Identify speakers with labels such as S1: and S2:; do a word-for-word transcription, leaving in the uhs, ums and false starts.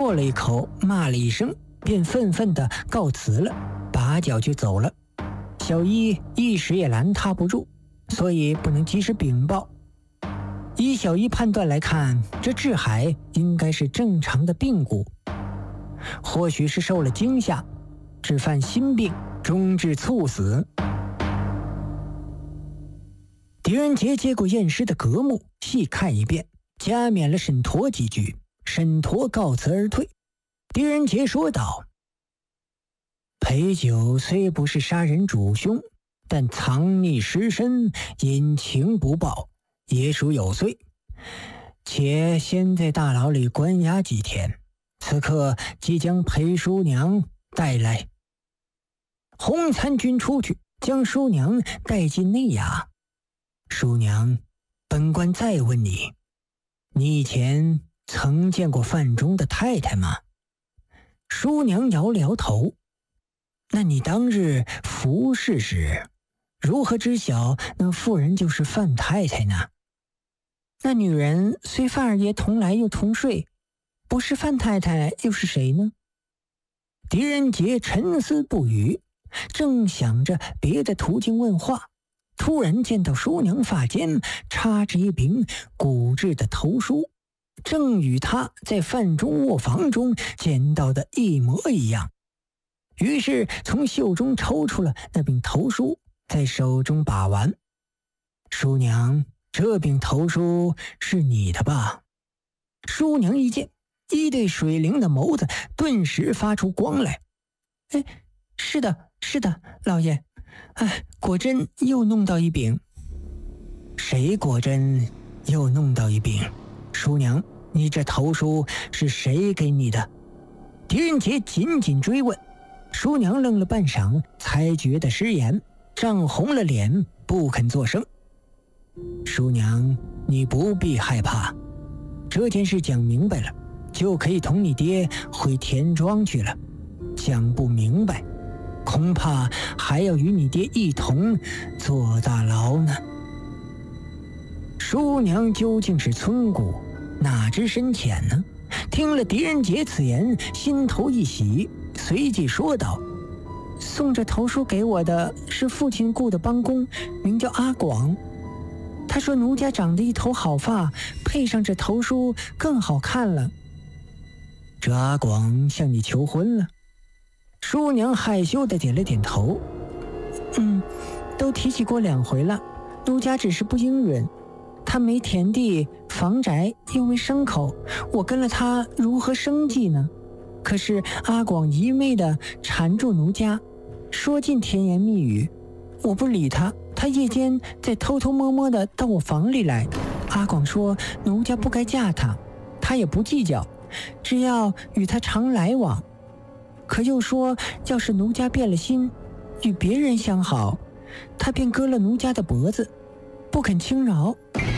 S1: 唾了一口，骂了一声，便愤愤地告辞了，拔脚就走了。小一一时也拦他不住，所以不能及时禀报。以小一判断来看，这志海应该是正常的病故，或许是受了惊吓，致犯心病，终致猝死。狄仁杰接过验尸的格目，细看一遍，加冕了沈陀几句。沈陀告辞而退。狄仁杰说道：裴九虽不是杀人主凶，但藏匿尸身，隐情不报，也属有罪。且先在大牢里关押几天，此刻即将裴叔娘带来。洪参军出去，将叔娘带进内衙。叔娘，本官再问你，你以前曾见过范中的太太吗？叔娘摇了摇头。那你当日服侍时，如何知晓那妇人就是范太太呢？那女人虽范二爷同来又同睡，不是范太太又是谁呢？狄仁杰沉思不语，正想着别的途径问话，突然见到叔娘发间插着一柄骨质的头梳，正与他在范中卧房中见到的一模一样。于是从袖中抽出了那柄头梳，在手中把玩。叔娘，这柄头梳是你的吧？叔娘一见，一对水灵的眸子顿时发出光来。哎，是的，是的，老爷。哎，果真又弄到一柄。谁果真又弄到一柄？叔娘，你这头梳是谁给你的？狄仁杰紧紧追问。叔娘愣了半晌，才觉得失言，涨红了脸，不肯作声。叔娘，你不必害怕，这件事讲明白了，就可以同你爹回田庄去了。讲不明白，恐怕还要与你爹一同坐大牢呢。叔娘究竟是村姑，哪知深浅呢？听了狄仁杰此言，心头一喜，随即说道：送这头梳给我的是父亲雇的帮工，名叫阿广。他说奴家长得一头好发，配上这头梳更好看了。这阿广向你求婚了？叔娘害羞地点了点头。嗯，都提起过两回了，奴家只是不应允。他没田地房宅，又没牲口，我跟了他如何生计呢？可是阿广一味地缠住奴家，说尽甜言蜜语，我不理他。他夜间再偷偷摸摸地到我房里来。阿广说奴家不该嫁他，他也不计较，只要与他常来往。可又说要是奴家变了心，与别人相好，他便割了奴家的脖子，不肯轻饶。